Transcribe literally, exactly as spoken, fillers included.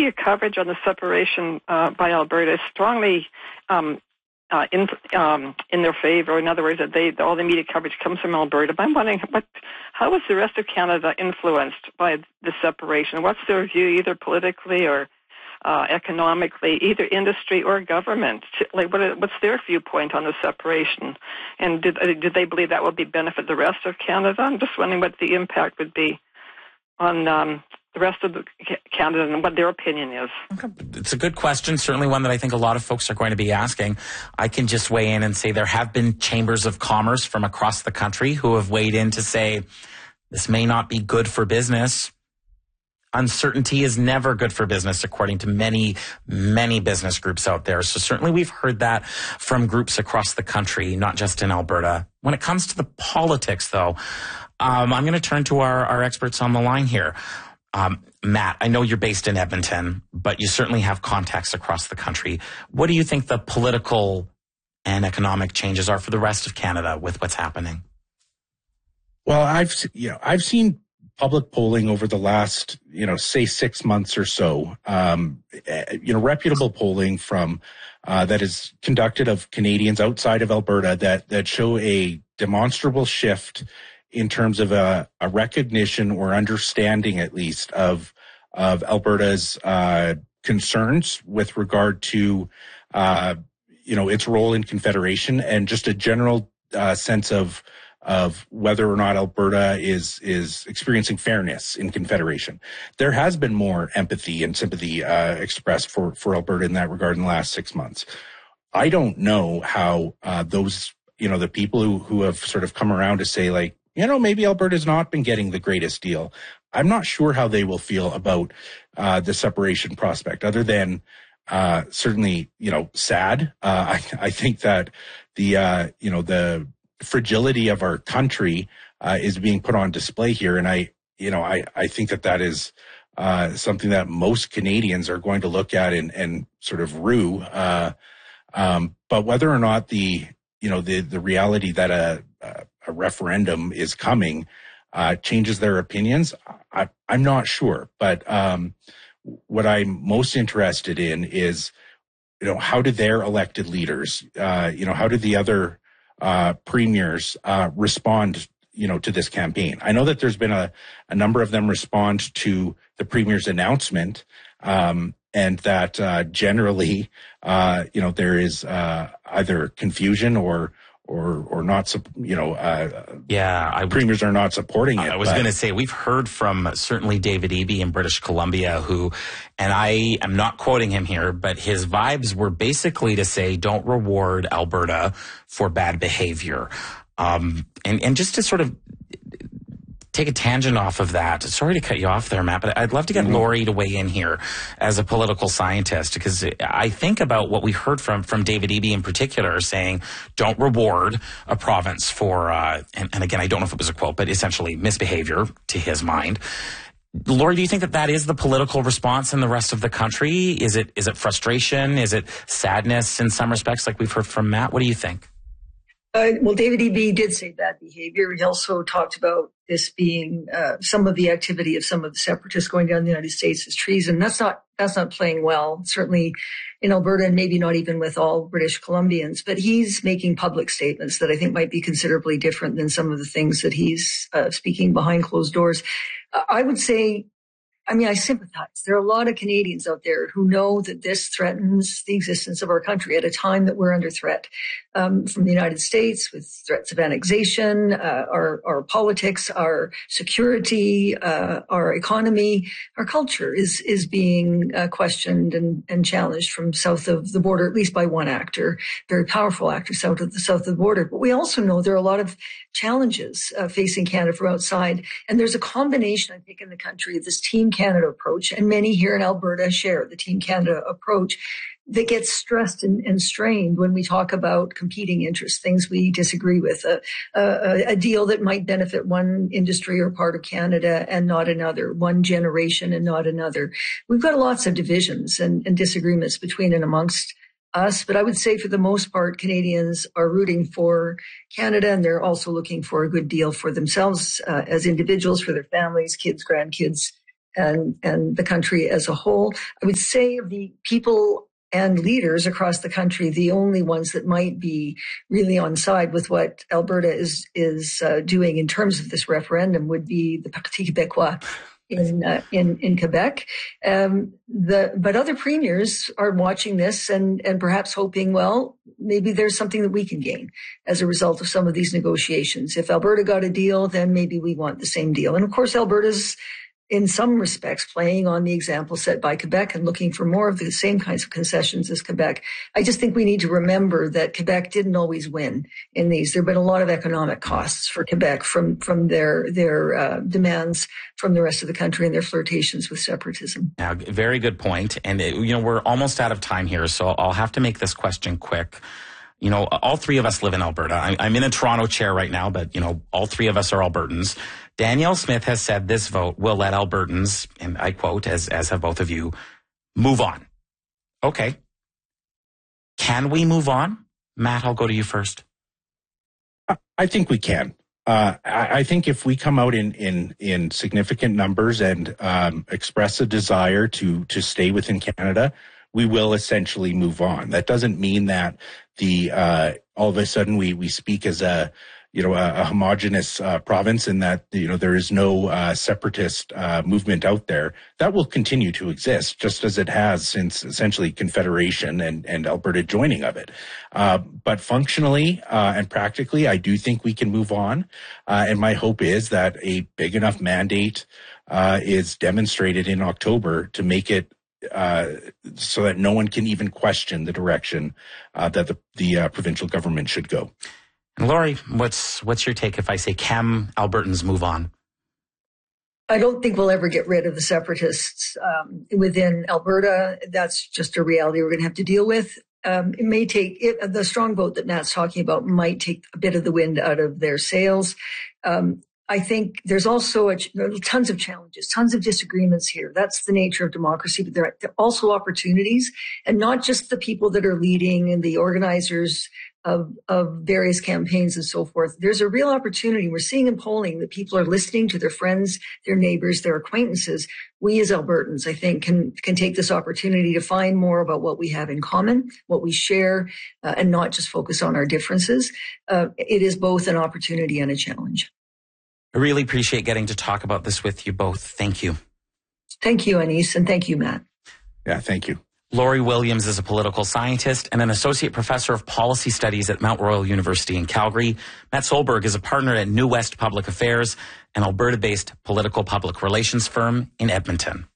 media coverage on the separation uh, by Alberta is strongly um, uh, in um, in their favor. In other words, that they all the media coverage comes from Alberta. But I'm wondering, what how is the rest of Canada influenced by the separation? What's their view, either politically or uh, economically, either industry or government? Like, what, what's their viewpoint on the separation? And did did they believe that will be benefit the rest of Canada? I'm just wondering what the impact would be on um, the rest of the Canada and what their opinion is. Okay. It's a good question, certainly one that I think a lot of folks are going to be asking. I can just weigh in and say there have been chambers of commerce from across the country who have weighed in to say this may not be good for business. Uncertainty is never good for business, according to many, many business groups out there. So certainly we've heard that from groups across the country, not just in Alberta. When it comes to the politics, though, um, I'm going to turn to our, our experts on the line here. Um, Matt, I know you're based in Edmonton, but you certainly have contacts across the country. What do you think the political and economic changes are for the rest of Canada with what's happening? Well, I've, you know, I've seen public polling over the last, you know, say six months or so, um, you know, reputable polling from, uh, that is conducted of Canadians outside of Alberta that, that show a demonstrable shift in terms of a, a recognition or understanding, at least, of, of Alberta's, uh, concerns with regard to, uh, you know, its role in Confederation and just a general, uh, sense of, of whether or not Alberta is is experiencing fairness in Confederation. There has been more empathy and sympathy uh, expressed for, for Alberta in that regard in the last six months. I don't know how uh, those, you know, the people who, who have sort of come around to say, like, you know, maybe Alberta's not been getting the greatest deal. I'm not sure how they will feel about uh, the separation prospect, other than uh, certainly, you know, sad. Uh, I, I think that the, uh, you know, the fragility of our country uh, is being put on display here. And I, you know, I, I think that that is uh, something that most Canadians are going to look at and, and sort of rue. Uh, um, but whether or not the, you know, the, the reality that a, a referendum is coming uh, changes their opinions, I, I'm not sure. But um, what I'm most interested in is, you know, how do their elected leaders, uh, you know, how do the other uh, premiers, uh, respond, you know, to this campaign? I know that there's been a, a number of them respond to the premier's announcement, um, and that, uh, generally, uh, you know, there is, uh, either confusion or, or, or not, you know, uh, yeah, I, premiers are not supporting it. I was going to say, we've heard from certainly David Eby in British Columbia, who, and I am not quoting him here, but his vibes were basically to say, don't reward Alberta for bad behavior. Um, and, and just to sort of take a tangent off of that. Sorry to cut you off there, Matt, but I'd love to get mm-hmm. Lori to weigh in here as a political scientist, because I think about what we heard from, from David Eby in particular, saying don't reward a province for, uh, and, and again, I don't know if it was a quote, but essentially misbehavior to his mind. Lori, do you think that that is the political response in the rest of the country? Is it, is it frustration? Is it sadness in some respects, like we've heard from Matt? What do you think? Uh, well, David Eby did say bad behavior. He also talked about this being uh, some of the activity of some of the separatists going down the United States as treason. That's not that's not playing well, certainly in Alberta, and maybe not even with all British Columbians. But he's making public statements that I think might be considerably different than some of the things that he's uh, speaking behind closed doors. Uh, I would say, I mean, I sympathize. There are a lot of Canadians out there who know that this threatens the existence of our country at a time that we're under threat um, from the United States, with threats of annexation, uh, our, our politics, our security, uh, our economy, our culture is is being uh, questioned and, and challenged from south of the border, at least by one actor, very powerful actor south of the south of the border. But we also know there are a lot of challenges uh, facing Canada from outside, and there's a combination, I think, in the country of this Team Canada approach, and many here in Alberta share the Team Canada approach, that gets stressed and, and strained when we talk about competing interests, things we disagree with, a, a, a deal that might benefit one industry or part of Canada and not another, one generation and not another. We've got lots of divisions and, and disagreements between and amongst us, but I would say for the most part, Canadians are rooting for Canada, and they're also looking for a good deal for themselves uh, as individuals, for their families, kids, grandkids, and, and the country as a whole. I would say of the people and leaders across the country, the only ones that might be really on side with what Alberta is is uh, doing in terms of this referendum would be the Parti Québécois in uh, in in Quebec. Um, the but other premiers are watching this and and perhaps hoping, well, maybe there's something that we can gain as a result of some of these negotiations. If Alberta got a deal, then maybe we want the same deal. And of course, Alberta's in some respects playing on the example set by Quebec and looking for more of the same kinds of concessions as Quebec. I just think we need to remember that Quebec didn't always win in these. There have been a lot of economic costs for Quebec from, from their, their uh, demands from the rest of the country and their flirtations with separatism. Yeah, very good point. And, it, you know, we're almost out of time here, so I'll have to make this question quick. You know, all three of us live in Alberta. I, I'm in a Toronto chair right now, but, you know, all three of us are Albertans. Danielle Smith has said this vote will let Albertans, and I quote, as, as have both of you, move on. Okay. Can we move on? Matt, I'll go to you first. I think we can. Uh, I, I think if we come out in, in, in significant numbers and um, express a desire to, to stay within Canada, we will essentially move on. That doesn't mean that the uh, all of a sudden we, we speak as a you know a, a homogenous uh, province and that you know there is no uh, separatist uh, movement out there. That will continue to exist just as it has since essentially Confederation and, and Alberta joining of it. Uh, but functionally uh, and practically, I do think we can move on. Uh, and my hope is that a big enough mandate uh, is demonstrated in October to make it Uh, so that no one can even question the direction uh, that the, the uh, provincial government should go. And Laurie, what's what's your take if I say, can Albertans move on? I don't think we'll ever get rid of the separatists um, within Alberta. That's just a reality we're going to have to deal with. Um, it may take it, the strong vote that Matt's talking about might take a bit of the wind out of their sails. Um, I think there's also a, there are tons of challenges, tons of disagreements here. That's the nature of democracy, but there are, there are also opportunities, and not just the people that are leading and the organizers of, of various campaigns and so forth. There's a real opportunity. We're seeing in polling that people are listening to their friends, their neighbors, their acquaintances. We as Albertans, I think, can, can take this opportunity to find more about what we have in common, what we share, uh, and not just focus on our differences. Uh, it is both an opportunity and a challenge. I really appreciate getting to talk about this with you both. Thank you. Thank you, Anis, and thank you, Matt. Yeah, thank you. Laurie Williams is a political scientist and an associate professor of policy studies at Mount Royal University in Calgary. Matt Solberg is a partner at New West Public Affairs, an Alberta-based political public relations firm in Edmonton.